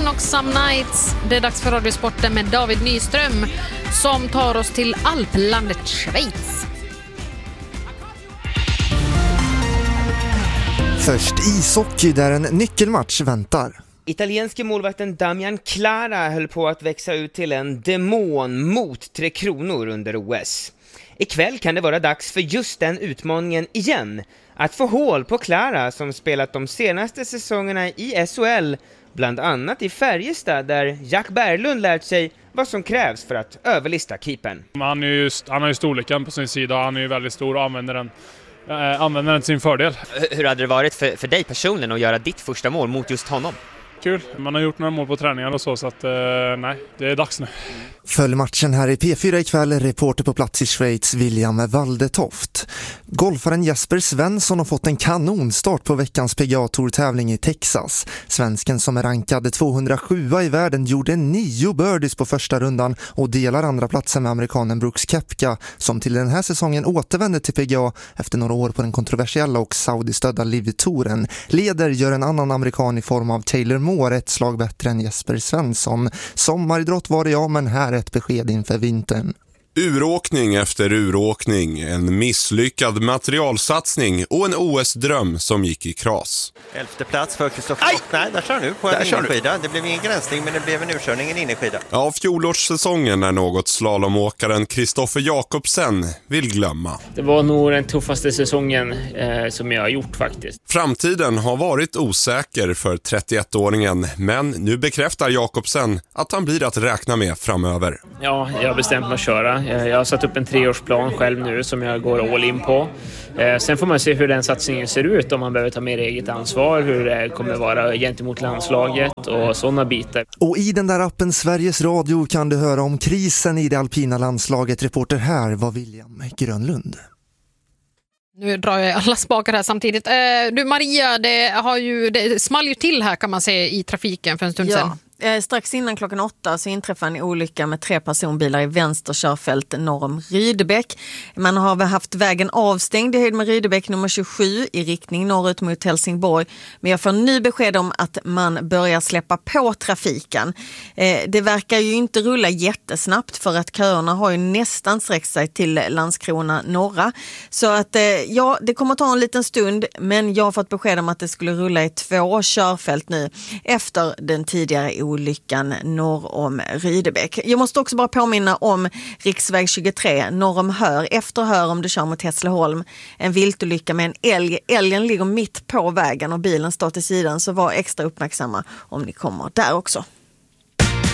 Moon och Some Nights. Det är dags för Radiosporten med David Nyström som tar oss till alplandet Schweiz. Först ishockey där en nyckelmatch väntar. Italienske målvakten Damian Clara höll på att växa ut till en demon mot Tre Kronor under OS. Ikväll kan det vara dags för just den utmaningen igen. Att få hål på Clara som spelat de senaste säsongerna i SHL, bland annat i Färjestad där Jack Berglund lärt sig vad som krävs för att överlista keepern. Han har ju storleken på sin sida, han är ju väldigt stor och använder den till sin fördel. Hur hade det varit för dig personligen att göra ditt första mål mot just honom? Kul, man har gjort några mål på träningar och så att nej, det är dags nu. Följ matchen här i P4 ikväll, reporter på plats i Schweiz William Waldetoft. Golfaren Jesper Svensson har fått en kanonstart på veckans PGA-tour-tävling i Texas. Svensken som är rankad 207 i världen gjorde 9 birdies på första rundan och delar andra platsen med amerikanen Brooks Koepka som till den här säsongen återvänder till PGA efter några år på den kontroversiella och saudistödda LIV-touren. Leder gör en annan amerikan i form av Taylor Moore ett slag bättre än Jesper Svensson. Sommaridrott var det ja, men här ett besked inför vintern. Uråkning efter uråkning, en misslyckad materialsatsning och en OS-dröm som gick i kras. 11:e plats för Kristoffer. Nej, där kör nu på en innerskida. Det blev ingen gränsning, men det blev en urkörning, en innerskida. Ja, fjolårssäsongen är något slalomåkaren Kristoffer Jakobsen vill glömma. Det var nog den tuffaste säsongen som jag har gjort faktiskt. Framtiden har varit osäker för 31-åringen, men nu bekräftar Jakobsen att han blir att räkna med framöver. Ja, jag har bestämt mig att köra. Jag har satt upp en 3-årsplan själv nu som jag går all in på. Sen får man se hur den satsningen ser ut, om man behöver ta mer eget ansvar, hur det kommer vara gentemot landslaget och sådana bitar. Och i den där appen Sveriges Radio kan du höra om krisen i det alpina landslaget. Reporter här var William Grönlund. Nu drar jag alla spakar här samtidigt. Du Maria, det small ju till här kan man säga i trafiken för en stund sedan. Strax innan klockan 8 så inträffade en olycka med 3 personbilar i vänster körfält norr om Rydebäck. Man har haft vägen avstängd i höjd med Rydebäck nummer 27 i riktning norrut mot Helsingborg. Men jag får nu besked om att man börjar släppa på trafiken. Det verkar ju inte rulla jättesnabbt för att köerna har ju nästan sträckt sig till Landskrona norra. Så att det kommer att ta en liten stund, men jag har fått besked om att det skulle rulla i 2 körfält nu efter den tidigare olyckan norr om Rydebäck. Jag måste också bara påminna om riksväg 23 norr om Hör, efter Hör om du kör mot Hässleholm. En viltolycka med en älg. Älgen ligger mitt på vägen och bilen står till sidan, så var extra uppmärksamma om ni kommer där också.